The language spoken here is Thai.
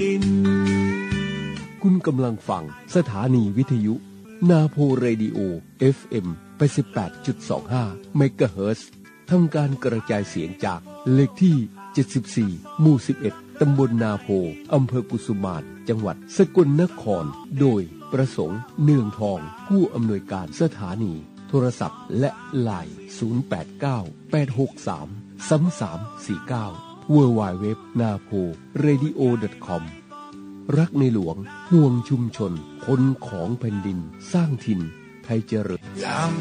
ดินคุณกำลังฟังสถานีวิทยุนาโพเรดิโอ FM 88.25 เมกะเฮิรตซ์ทำการกระจายเสียงจากเลขที่74หมู่11ตำบลนาโพอำเภอกุสุมานจังหวัดสกลนครโดยประสงค์เนืองทองผู้อำนวยการสถานีโทรศัพท์และไลน์ 089-863-3349 www.naporadio.com รักในหลวงห่วงชุมชนคนของแผ่นดินสร้างถิ่นไทยเจริญยาม